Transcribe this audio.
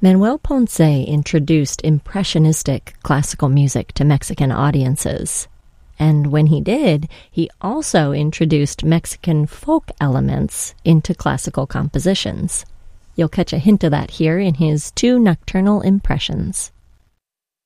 Manuel Ponce introduced impressionistic classical music to Mexican audiences. And when he did, he also introduced Mexican folk elements into classical compositions. You'll catch a hint of that here in his two nocturnal impressions.